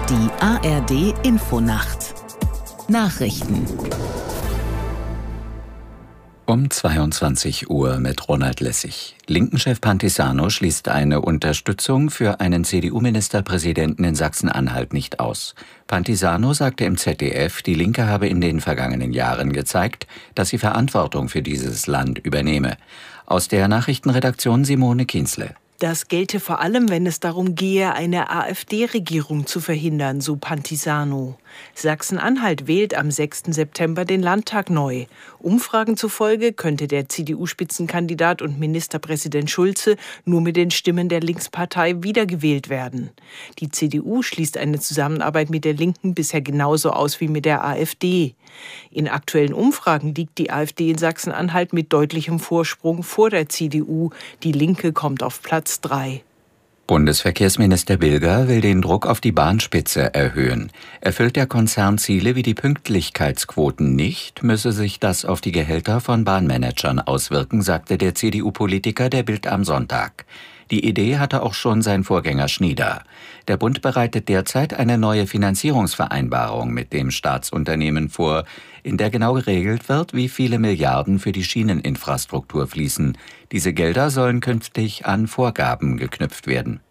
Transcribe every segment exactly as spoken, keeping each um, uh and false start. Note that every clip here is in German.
Die A R D-Infonacht Nachrichten Um zweiundzwanzig Uhr mit Ronald Lessig. Linken-Chef Pantisano schließt eine Unterstützung für einen C D U-Ministerpräsidenten in Sachsen-Anhalt nicht aus. Pantisano sagte im Z D F, die Linke habe in den vergangenen Jahren gezeigt, dass sie Verantwortung für dieses Land übernehme. Aus der Nachrichtenredaktion Simone Kienzle. Das gelte vor allem, wenn es darum gehe, eine AfD-Regierung zu verhindern, so Pantisano. Sachsen-Anhalt wählt am sechsten September den Landtag neu. Umfragen zufolge könnte der C D U-Spitzenkandidat und Ministerpräsident Schulze nur mit den Stimmen der Linkspartei wiedergewählt werden. Die C D U schließt eine Zusammenarbeit mit der Linken bisher genauso aus wie mit der AfD. In aktuellen Umfragen liegt die AfD in Sachsen-Anhalt mit deutlichem Vorsprung vor der C D U. Die Linke kommt auf Platz drei. Bundesverkehrsminister Bilger will den Druck auf die Bahnspitze erhöhen. Erfüllt der Konzern Ziele wie die Pünktlichkeitsquoten nicht, müsse sich das auf die Gehälter von Bahnmanagern auswirken, sagte der C D U-Politiker der Bild am Sonntag. Die Idee hatte auch schon sein Vorgänger Schnieder. Der Bund bereitet derzeit eine neue Finanzierungsvereinbarung mit dem Staatsunternehmen vor, in der genau geregelt wird, wie viele Milliarden für die Schieneninfrastruktur fließen. Diese Gelder sollen künftig an Vorgaben geknüpft werden.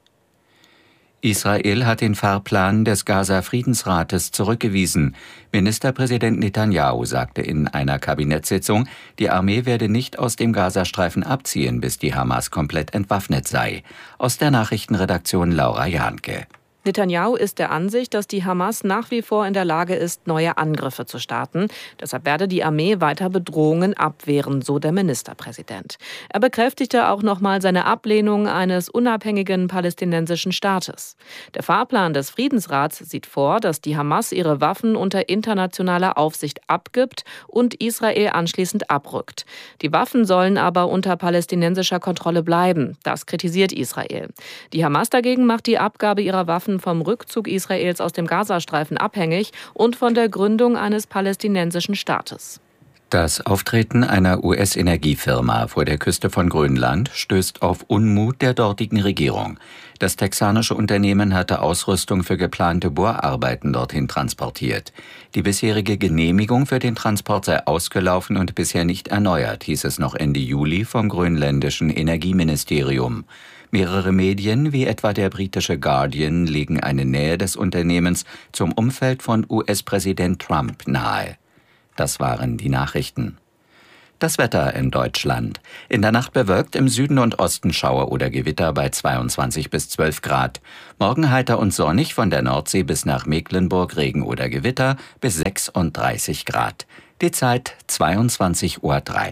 Israel hat den Fahrplan des Gaza-Friedensrates zurückgewiesen. Ministerpräsident Netanyahu sagte in einer Kabinettssitzung, die Armee werde nicht aus dem Gazastreifen abziehen, bis die Hamas komplett entwaffnet sei. Aus der Nachrichtenredaktion Laura Jahnke. Netanyahu ist der Ansicht, dass die Hamas nach wie vor in der Lage ist, neue Angriffe zu starten. Deshalb werde die Armee weiter Bedrohungen abwehren, so der Ministerpräsident. Er bekräftigte auch nochmal seine Ablehnung eines unabhängigen palästinensischen Staates. Der Fahrplan des Friedensrats sieht vor, dass die Hamas ihre Waffen unter internationaler Aufsicht abgibt und Israel anschließend abrückt. Die Waffen sollen aber unter palästinensischer Kontrolle bleiben. Das kritisiert Israel. Die Hamas dagegen macht die Abgabe ihrer Waffen vom Rückzug Israels aus dem Gazastreifen abhängig und von der Gründung eines palästinensischen Staates. Das Auftreten einer U S-Energiefirma vor der Küste von Grönland stößt auf Unmut der dortigen Regierung. Das texanische Unternehmen hatte Ausrüstung für geplante Bohrarbeiten dorthin transportiert. Die bisherige Genehmigung für den Transport sei ausgelaufen und bisher nicht erneuert, hieß es noch Ende Juli vom grönländischen Energieministerium. Mehrere Medien, wie etwa der britische Guardian, legen eine Nähe des Unternehmens zum Umfeld von U S-Präsident Trump nahe. Das waren die Nachrichten. Das Wetter in Deutschland. In der Nacht bewölkt, im Süden und Osten Schauer oder Gewitter bei zweiundzwanzig bis zwölf Grad. Morgen heiter und sonnig, von der Nordsee bis nach Mecklenburg Regen oder Gewitter bis sechsunddreißig Grad. Die Zeit zweiundzwanzig Uhr drei.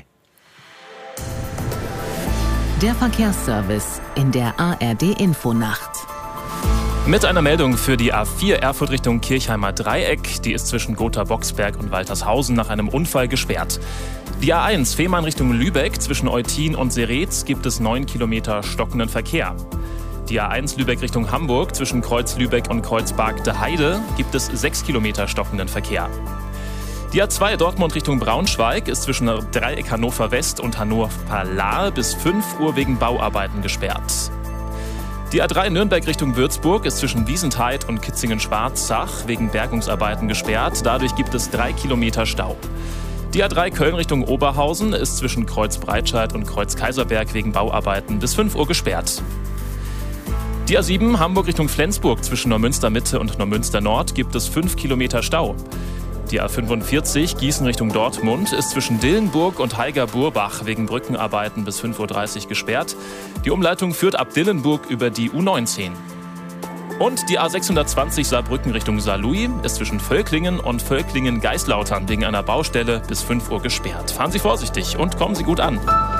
Der Verkehrsservice in der A R D-Infonacht. Mit einer Meldung für die A vier Erfurt Richtung Kirchheimer Dreieck. Die ist zwischen Gotha-Boxberg und Waltershausen nach einem Unfall gesperrt. Die A eins Fehmarn Richtung Lübeck zwischen Eutin und Seretz gibt es neun Kilometer stockenden Verkehr. Die A eins Lübeck Richtung Hamburg zwischen Kreuz Lübeck und Kreuz Bargte Heide gibt es sechs Kilometer stockenden Verkehr. Die A zwei Dortmund Richtung Braunschweig ist zwischen Dreieck Hannover West und Hannover Lahr bis fünf Uhr wegen Bauarbeiten gesperrt. Die A drei Nürnberg Richtung Würzburg ist zwischen Wiesentheid und Kitzingen-Schwarzach wegen Bergungsarbeiten gesperrt. Dadurch gibt es drei Kilometer Stau. Die A drei Köln Richtung Oberhausen ist zwischen Kreuz Breitscheid und Kreuz Kaiserberg wegen Bauarbeiten bis fünf Uhr gesperrt. Die A sieben Hamburg Richtung Flensburg zwischen Neumünster Mitte und Neumünster Nord gibt es fünf Kilometer Stau. Die A fünfundvierzig Gießen Richtung Dortmund ist zwischen Dillenburg und Heiger-Burbach wegen Brückenarbeiten bis fünf Uhr dreißig gesperrt. Die Umleitung führt ab Dillenburg über die U neunzehn. Und die A sechshundertzwanzig Saarbrücken Richtung Saarlouis ist zwischen Völklingen und Völklingen-Geislautern wegen einer Baustelle bis fünf Uhr gesperrt. Fahren Sie vorsichtig und kommen Sie gut an.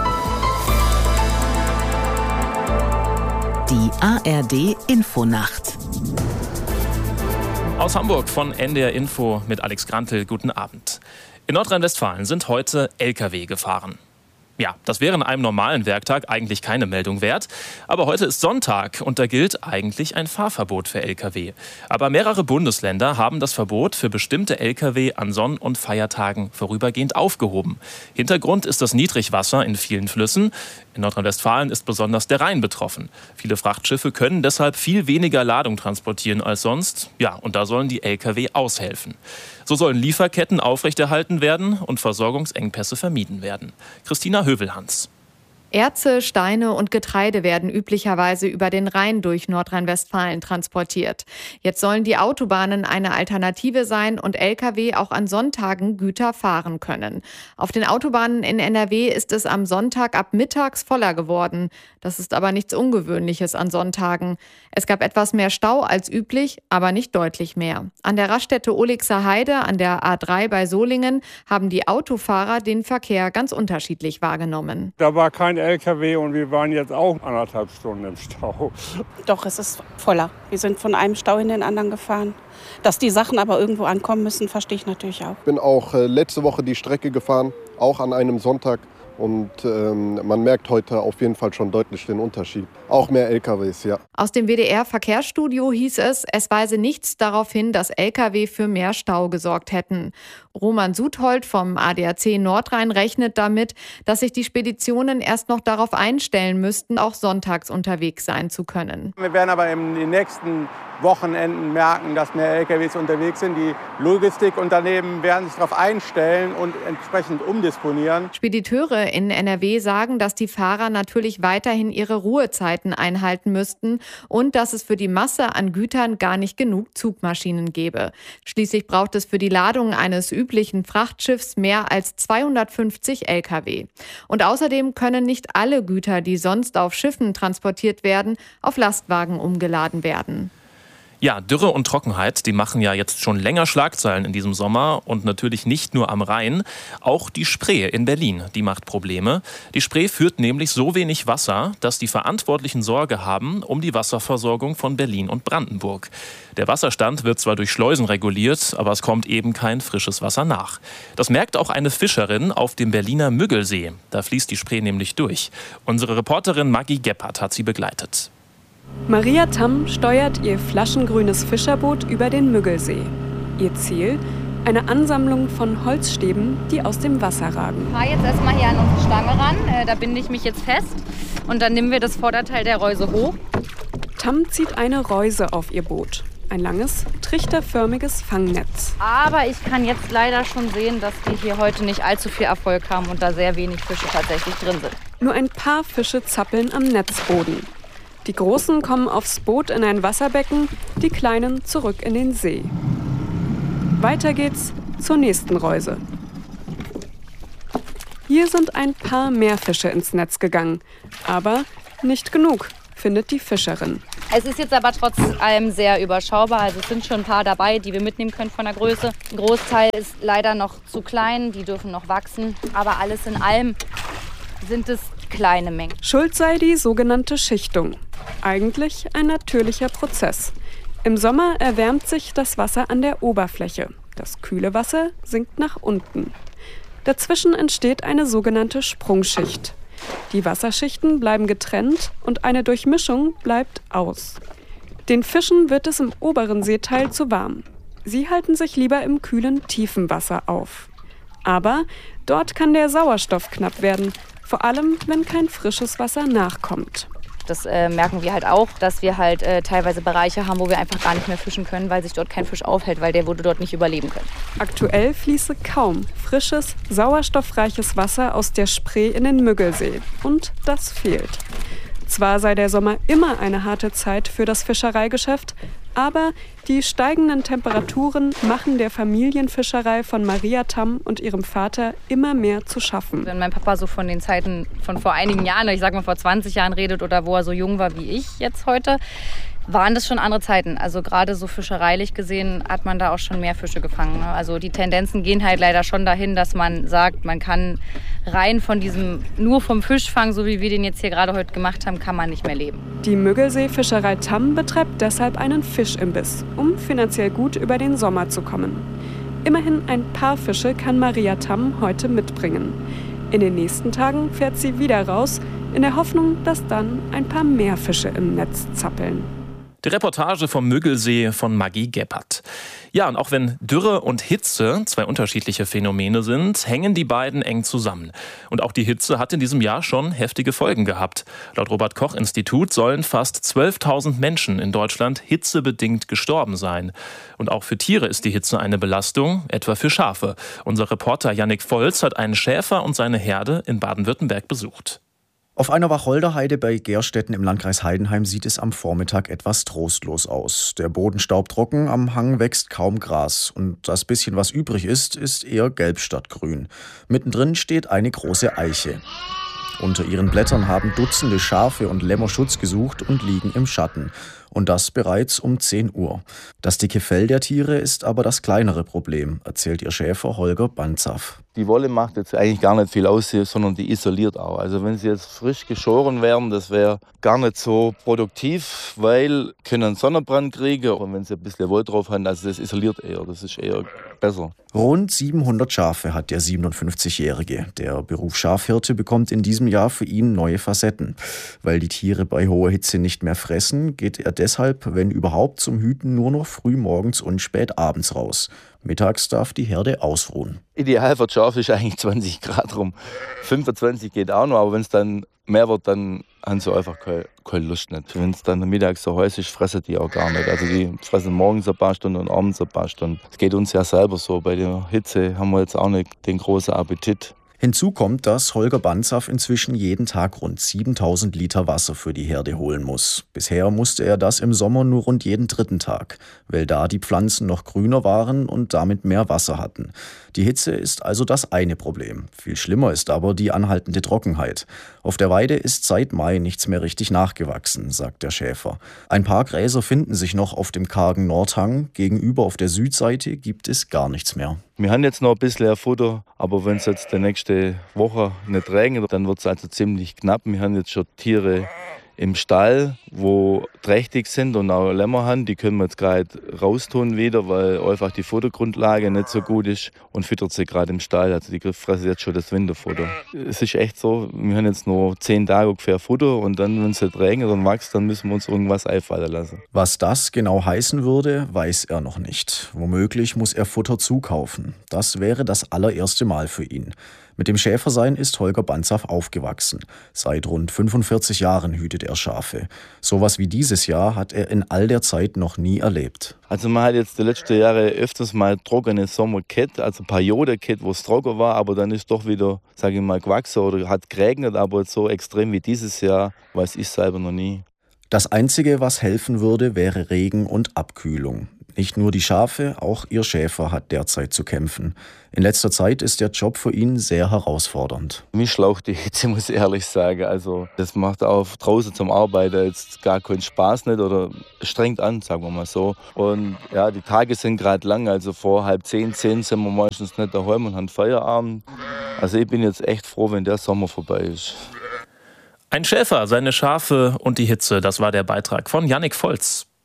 Die A R D-Infonacht. Aus Hamburg von N D R Info mit Alex Grantel. Guten Abend. In Nordrhein-Westfalen sind heute L K W gefahren. Ja, das wäre an einem normalen Werktag eigentlich keine Meldung wert. Aber heute ist Sonntag und da gilt eigentlich ein Fahrverbot für L K W. Aber mehrere Bundesländer haben das Verbot für bestimmte L K W an Sonn- und Feiertagen vorübergehend aufgehoben. Hintergrund ist das Niedrigwasser in vielen Flüssen. In Nordrhein-Westfalen ist besonders der Rhein betroffen. Viele Frachtschiffe können deshalb viel weniger Ladung transportieren als sonst. Ja, und da sollen die L K W aushelfen. So sollen Lieferketten aufrechterhalten werden und Versorgungsengpässe vermieden werden. Christina Hövelhans. Erze, Steine und Getreide werden üblicherweise über den Rhein durch Nordrhein-Westfalen transportiert. Jetzt sollen die Autobahnen eine Alternative sein und L K W auch an Sonntagen Güter fahren können. Auf den Autobahnen in N R W ist es am Sonntag ab mittags voller geworden. Das ist aber nichts Ungewöhnliches an Sonntagen. Es gab etwas mehr Stau als üblich, aber nicht deutlich mehr. An der Raststätte Olixer Heide an der A drei bei Solingen haben die Autofahrer den Verkehr ganz unterschiedlich wahrgenommen. Da war kein L K W und wir waren jetzt auch anderthalb Stunden im Stau. Doch, es ist voller. Wir sind von einem Stau in den anderen gefahren. Dass die Sachen aber irgendwo ankommen müssen, verstehe ich natürlich auch. Ich bin auch äh, letzte Woche die Strecke gefahren, auch an einem Sonntag. Und ähm, man merkt heute auf jeden Fall schon deutlich den Unterschied. Auch mehr L K Ws, ja. Aus dem W D R-Verkehrsstudio hieß es, es weise nichts darauf hin, dass L K W für mehr Stau gesorgt hätten. Roman Sudhold vom A D A C Nordrhein rechnet damit, dass sich die Speditionen erst noch darauf einstellen müssten, auch sonntags unterwegs sein zu können. Wir werden aber in den nächsten Wochenenden merken, dass mehr L K Ws unterwegs sind. Die Logistikunternehmen werden sich darauf einstellen und entsprechend umdisponieren. Spediteure in N R W sagen, dass die Fahrer natürlich weiterhin ihre Ruhezeiten einhalten müssten und dass es für die Masse an Gütern gar nicht genug Zugmaschinen gäbe. Schließlich braucht es für die Ladung eines üblichen Frachtschiffs mehr als zweihundertfünfzig L K W. Und außerdem können nicht alle Güter, die sonst auf Schiffen transportiert werden, auf Lastwagen umgeladen werden. Ja, Dürre und Trockenheit, die machen ja jetzt schon länger Schlagzeilen in diesem Sommer und natürlich nicht nur am Rhein. Auch die Spree in Berlin, die macht Probleme. Die Spree führt nämlich so wenig Wasser, dass die Verantwortlichen Sorge haben um die Wasserversorgung von Berlin und Brandenburg. Der Wasserstand wird zwar durch Schleusen reguliert, aber es kommt eben kein frisches Wasser nach. Das merkt auch eine Fischerin auf dem Berliner Müggelsee. Da fließt die Spree nämlich durch. Unsere Reporterin Maggie Gebhardt hat sie begleitet. Maria Tamm steuert ihr flaschengrünes Fischerboot über den Müggelsee. Ihr Ziel? Eine Ansammlung von Holzstäben, die aus dem Wasser ragen. Ich fahre jetzt erstmal hier an unsere Stange ran, da binde ich mich jetzt fest und dann nehmen wir das Vorderteil der Reuse hoch. Tamm zieht eine Reuse auf ihr Boot. Ein langes, trichterförmiges Fangnetz. Aber ich kann jetzt leider schon sehen, dass wir hier heute nicht allzu viel Erfolg haben und da sehr wenig Fische tatsächlich drin sind. Nur ein paar Fische zappeln am Netzboden. Die Großen kommen aufs Boot in ein Wasserbecken, die Kleinen zurück in den See. Weiter geht's zur nächsten Reuse. Hier sind ein paar mehr Fische ins Netz gegangen. Aber nicht genug, findet die Fischerin. Es ist jetzt aber trotz allem sehr überschaubar. Also es sind schon ein paar dabei, die wir mitnehmen können von der Größe. Ein Großteil ist leider noch zu klein, die dürfen noch wachsen. Aber alles in allem sind es kleine Mengen. Schuld sei die sogenannte Schichtung. Eigentlich ein natürlicher Prozess. Im Sommer erwärmt sich das Wasser an der Oberfläche. Das kühle Wasser sinkt nach unten. Dazwischen entsteht eine sogenannte Sprungschicht. Die Wasserschichten bleiben getrennt und eine Durchmischung bleibt aus. Den Fischen wird es im oberen Seeteil zu warm. Sie halten sich lieber im kühlen, tiefen Wasser auf. Aber dort kann der Sauerstoff knapp werden, vor allem wenn kein frisches Wasser nachkommt. Das äh, merken wir halt auch, dass wir halt äh, teilweise Bereiche haben, wo wir einfach gar nicht mehr fischen können, weil sich dort kein Fisch aufhält, weil der würde dort nicht überleben können. Aktuell fließe kaum frisches, sauerstoffreiches Wasser aus der Spree in den Müggelsee. Und das fehlt. Zwar sei der Sommer immer eine harte Zeit für das Fischereigeschäft, aber die steigenden Temperaturen machen der Familienfischerei von Maria Tamm und ihrem Vater immer mehr zu schaffen. Wenn mein Papa so von den Zeiten von vor einigen Jahren, ich sag mal vor zwanzig Jahren redet oder wo er so jung war wie ich jetzt heute, waren das schon andere Zeiten. Also gerade so fischereilich gesehen hat man da auch schon mehr Fische gefangen. Also die Tendenzen gehen halt leider schon dahin, dass man sagt, man kann rein von diesem nur vom Fischfang, so wie wir den jetzt hier gerade heute gemacht haben, kann man nicht mehr leben. Die Müggelsee-Fischerei Tamm betreibt deshalb einen Fischimbiss, um finanziell gut über den Sommer zu kommen. Immerhin ein paar Fische kann Maria Tamm heute mitbringen. In den nächsten Tagen fährt sie wieder raus, in der Hoffnung, dass dann ein paar mehr Fische im Netz zappeln. Die Reportage vom Müggelsee von Maggie Gebhardt. Ja, und auch wenn Dürre und Hitze zwei unterschiedliche Phänomene sind, hängen die beiden eng zusammen. Und auch die Hitze hat in diesem Jahr schon heftige Folgen gehabt. Laut Robert-Koch-Institut sollen fast zwölftausend Menschen in Deutschland hitzebedingt gestorben sein. Und auch für Tiere ist die Hitze eine Belastung, etwa für Schafe. Unser Reporter Jannik Volz hat einen Schäfer und seine Herde in Baden-Württemberg besucht. Auf einer Wacholderheide bei Gerstetten im Landkreis Heidenheim sieht es am Vormittag etwas trostlos aus. Der Boden staubtrocken, am Hang wächst kaum Gras und das bisschen, was übrig ist, ist eher gelb statt grün. Mittendrin steht eine große Eiche. Unter ihren Blättern haben Dutzende Schafe und Lämmer Schutz gesucht und liegen im Schatten. Und das bereits um zehn Uhr. Das dicke Fell der Tiere ist aber das kleinere Problem, erzählt ihr Schäfer Holger Banzaf. Die Wolle macht jetzt eigentlich gar nicht viel aus, sondern die isoliert auch. Also wenn sie jetzt frisch geschoren wären, das wäre gar nicht so produktiv, weil können Sonnenbrand kriegen. Und wenn sie ein bisschen Wolle drauf haben, also das isoliert eher, das ist eher besser. Rund siebenhundert Schafe hat der siebenundfünfzigjährige. Der Beruf Schafhirte bekommt in diesem Jahr für ihn neue Facetten. Weil die Tiere bei hoher Hitze nicht mehr fressen, geht er deshalb, wenn überhaupt, zum Hüten nur noch früh morgens und spät abends raus. Mittags darf die Herde ausruhen. Ideal für die Schafe ist eigentlich zwanzig Grad rum. fünfundzwanzig geht auch noch, aber wenn es dann mehr wird, dann haben sie einfach keine, keine Lust nicht. Wenn es dann mittags so heiß ist, fressen die auch gar nicht. Also die fressen morgens ein paar Stunden und abends ein paar Stunden. Das geht uns ja selber so. Bei der Hitze haben wir jetzt auch nicht den großen Appetit. Hinzu kommt, dass Holger Banzaf inzwischen jeden Tag rund siebentausend Liter Wasser für die Herde holen muss. Bisher musste er das im Sommer nur rund jeden dritten Tag, weil da die Pflanzen noch grüner waren und damit mehr Wasser hatten. Die Hitze ist also das eine Problem. Viel schlimmer ist aber die anhaltende Trockenheit. Auf der Weide ist seit Mai nichts mehr richtig nachgewachsen, sagt der Schäfer. Ein paar Gräser finden sich noch auf dem kargen Nordhang. Gegenüber auf der Südseite gibt es gar nichts mehr. Wir haben jetzt noch ein bisschen Futter, aber wenn es jetzt die nächste Woche nicht regnet, dann wird es also ziemlich knapp. Wir haben jetzt schon Tiere im Stall, wo trächtig sind und auch Lämmer haben. Die können wir jetzt gerade raustun wieder, weil einfach die Futtergrundlage nicht so gut ist und füttert sie gerade im Stall. Also die fressen jetzt schon das Winterfutter. Es ist echt so, wir haben jetzt nur zehn Tage ungefähr Futter und dann, wenn es nicht regnet und wächst, dann müssen wir uns irgendwas einfallen lassen. Was das genau heißen würde, weiß er noch nicht. Womöglich muss er Futter zukaufen. Das wäre das allererste Mal für ihn. Mit dem Schäfersein ist Holger Banzaf aufgewachsen. Seit rund fünfundvierzig Jahren hütet er Schafe. Sowas wie dieses Jahr hat er in all der Zeit noch nie erlebt. Also man hat jetzt die letzten Jahre öfters mal trockene Sommer gehabt, also Periode gehabt, wo es trocken war, aber dann ist doch wieder, sage ich mal, gewachsen oder hat geregnet, aber so extrem wie dieses Jahr weiß ich selber noch nie. Das Einzige, was helfen würde, wäre Regen und Abkühlung. Nicht nur die Schafe, auch ihr Schäfer hat derzeit zu kämpfen. In letzter Zeit ist der Job für ihn sehr herausfordernd. Mich schlaucht die Hitze, muss ich ehrlich sagen. Also das macht auch draußen zum Arbeiten jetzt gar keinen Spaß nicht oder strengt an, sagen wir mal so. Und ja, die Tage sind gerade lang, also vor halb zehn, zehn sind wir meistens nicht daheim und haben Feierabend. Also ich bin jetzt echt froh, wenn der Sommer vorbei ist. Ein Schäfer, seine Schafe und die Hitze, das war der Beitrag von Jannik Volz.